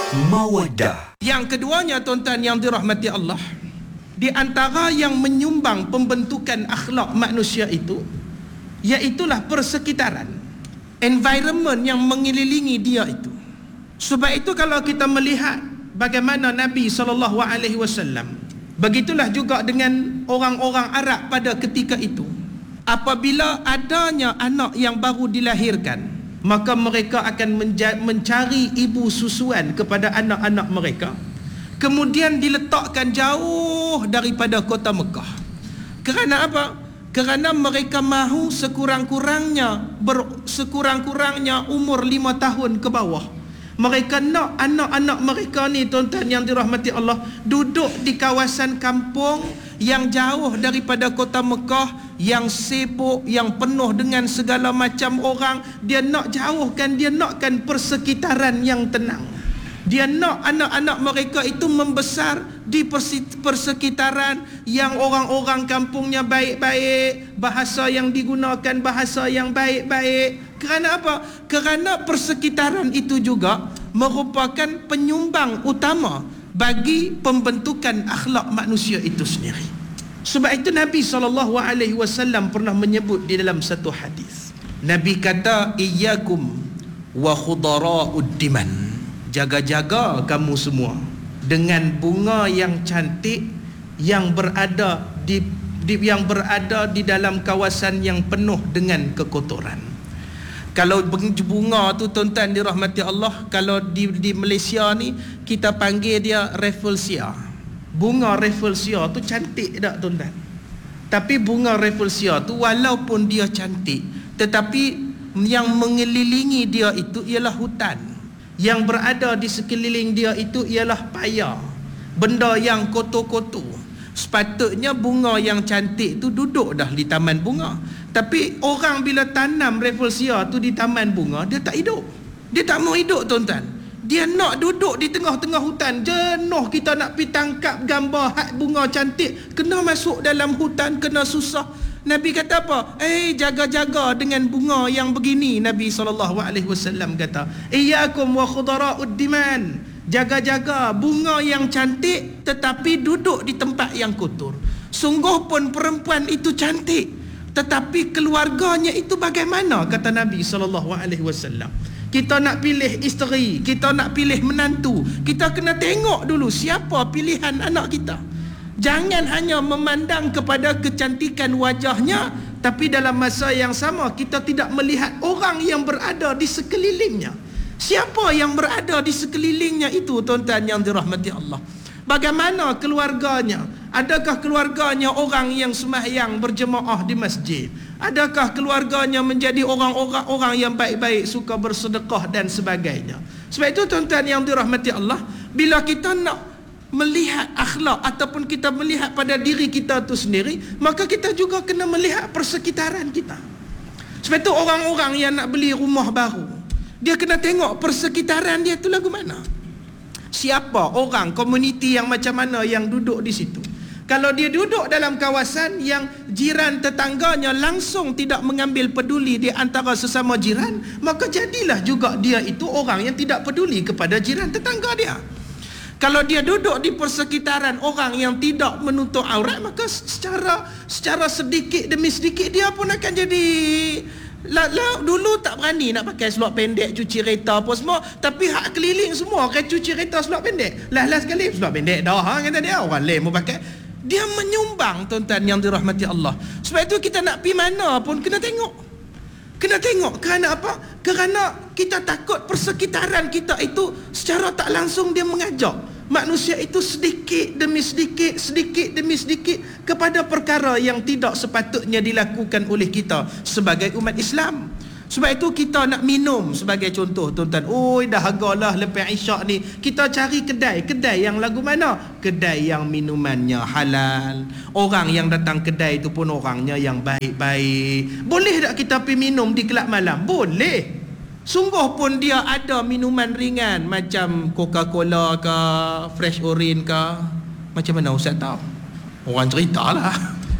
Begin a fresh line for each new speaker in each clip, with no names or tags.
Mawaddah.
Yang keduanya, tuan-tuan yang dirahmati Allah, di antara yang menyumbang pembentukan akhlak manusia itu, iaitulah persekitaran, environment yang mengelilingi dia itu. Sebab itu kalau kita melihat bagaimana Nabi SAW, begitulah juga dengan orang-orang Arab pada ketika itu. Apabila adanya anak yang baru dilahirkan, maka mereka akan mencari ibu susuan kepada anak-anak mereka, kemudian diletakkan jauh daripada kota Mekah. Kerana apa? Kerana mereka mahu sekurang-kurangnya umur 5 tahun ke bawah. Mereka nak anak-anak mereka ni, tuan-tuan yang dirahmati Allah, duduk di kawasan kampung yang jauh daripada kota Mekah, yang sibuk, yang penuh dengan segala macam orang. Dia nak jauhkan, dia nakkan persekitaran yang tenang. Dia nak anak-anak mereka itu membesar di persekitaran yang orang-orang kampungnya baik-baik, bahasa yang digunakan bahasa yang baik-baik. Kerana apa? Kerana persekitaran itu juga merupakan penyumbang utama bagi pembentukan akhlak manusia itu sendiri. Sebab itu Nabi SAW pernah menyebut di dalam satu hadis. Nabi kata, iyyakum wa khudara'ud diman. Jaga-jaga kamu semua dengan bunga yang cantik yang berada di dalam kawasan yang penuh dengan kekotoran. Kalau bunga tu, tuan-tuan dirahmati Allah, kalau di Malaysia ni kita panggil dia rafflesia. Bunga rafflesia tu cantik tak, tuan-tuan? Tapi bunga rafflesia tu walaupun dia cantik, tetapi yang mengelilingi dia itu ialah hutan. Yang berada di sekeliling dia itu ialah paya, benda yang kotor-kotor. Sepatutnya bunga yang cantik tu duduk dah di taman bunga. Tapi orang bila tanam rafflesia tu di taman bunga, dia tak hidup. Dia tak mau hidup, tuan-tuan. Dia nak duduk di tengah-tengah hutan. Jenuh kita nak pergi tangkap gambar hak bunga cantik, kena masuk dalam hutan, kena susah. Nabi kata apa? Jaga-jaga dengan bunga yang begini. Nabi SAW kata, iyyakum wa khudara'ud diman. Jaga-jaga bunga yang cantik tetapi duduk di tempat yang kotor. Sungguh pun perempuan itu cantik, tetapi keluarganya itu bagaimana? Kata Nabi SAW. Kita nak pilih isteri, kita nak pilih menantu, kita kena tengok dulu siapa pilihan anak kita. Jangan hanya memandang kepada kecantikan wajahnya, tapi dalam masa yang sama kita tidak melihat orang yang berada di sekelilingnya. Siapa yang berada di sekelilingnya itu, tuan-tuan yang dirahmati Allah? Bagaimana keluarganya? Adakah keluarganya orang yang sembahyang berjemaah di masjid? Adakah keluarganya menjadi orang-orang yang baik-baik, suka bersedekah dan sebagainya? Sebab itu, tuan-tuan yang dirahmati Allah, bila kita nak melihat akhlak ataupun kita melihat pada diri kita tu sendiri, maka kita juga kena melihat persekitaran kita. Sebab itu orang-orang yang nak beli rumah baru, dia kena tengok persekitaran dia tu lagu mana. Siapa orang, komuniti yang macam mana yang duduk di situ. Kalau dia duduk dalam kawasan yang jiran tetangganya langsung tidak mengambil peduli di antara sesama jiran, maka jadilah juga dia itu orang yang tidak peduli kepada jiran tetangga dia. Kalau dia duduk di persekitaran orang yang tidak menutup aurat, maka secara sedikit demi sedikit dia pun akan jadi dulu tak berani nak pakai seluar pendek, cuci kereta apa semua, tapi hak keliling semua kan cuci kereta seluar pendek. Last sekali seluar pendek dah kata dia, orang lain mau pakai. Dia menyumbang, tuan-tuan yang dirahmati Allah. Sebab itu kita nak pergi mana pun kena tengok. Kena tengok. Kerana apa? Kerana kita takut persekitaran kita itu secara tak langsung dia mengajak manusia itu sedikit demi sedikit, sedikit demi sedikit kepada perkara yang tidak sepatutnya dilakukan oleh kita sebagai umat Islam. Sebab itu kita nak minum sebagai contoh, tuan-tuan. Dahagalah lepas Isyak ni kita cari kedai yang lagu mana? Kedai yang minumannya halal. Orang yang datang kedai itu pun orangnya yang baik-baik. Boleh tak kita pergi minum di kelab malam? Boleh. Sungguh pun dia ada minuman ringan macam Coca-Cola ke, Fresh Orange ke. Macam mana Ustaz tahu? Orang ceritalah.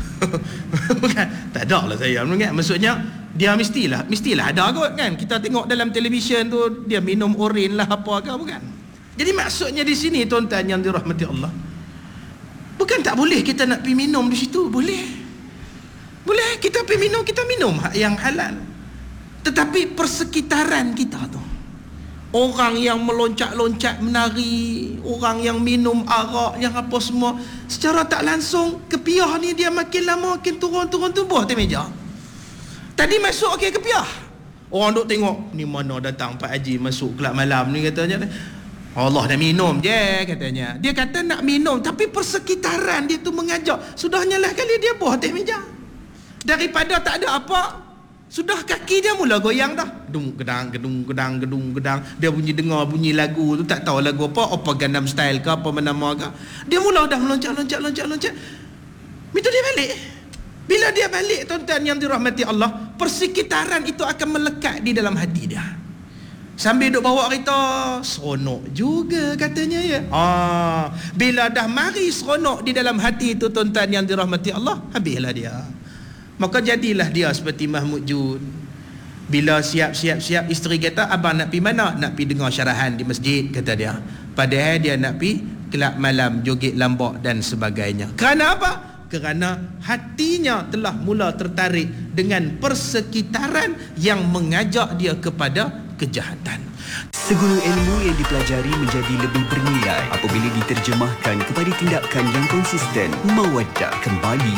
Bukan, tak ada lah saya mengingat. Maksudnya dia mestilah ada kot kan. Kita tengok dalam televisyen tu dia minum orange lah apa ke, bukan? Jadi maksudnya di sini tuan-tuan yang dirahmati Allah, bukan tak boleh kita nak pergi minum di situ, boleh. Boleh kita pergi minum, kita minum yang halal. Tetapi persekitaran kita tu, orang yang meloncat-loncat menari, orang yang minum arak, yang apa semua, secara tak langsung kepiah ni dia makin lama makin turun-turun tubuh atas meja. Tadi masuk okey kepiah. Orang duk tengok, ni mana datang Pak Haji masuk kelab malam ni katanya. Allah dah minum je katanya. Dia kata nak minum, tapi persekitaran dia tu mengajak. Sudahnya lah kali dia buah atas meja. Daripada tak ada apa, sudah kaki dia mula goyang dah. Gedung gedang gedung gedang gedung gedang. Dia dengar bunyi lagu tu, tak tahu lagu apa Gangnam Style ke apa nama ke. Dia mula dah loncat. Itu dia balik. Bila dia balik tuan-tuan yang dirahmati Allah, persekitaran itu akan melekat di dalam hati dia. Sambil duk bawa kereta, seronok juga katanya ya. Bila dah mari seronok di dalam hati itu tuan-tuan yang dirahmati Allah, habislah dia. Maka jadilah dia seperti Mahmud Jun. Bila siap-siap isteri kata, abang nak pergi mana? Nak pergi dengar syarahan di masjid, kata dia. Padahal dia nak pergi kelab malam, joget lambak dan sebagainya. Kerana apa? Kerana hatinya telah mula tertarik dengan persekitaran yang mengajak dia kepada kejahatan.
Segala ilmu yang dipelajari menjadi lebih bernilai apabila diterjemahkan kepada tindakan yang konsisten. Mawaddah kembali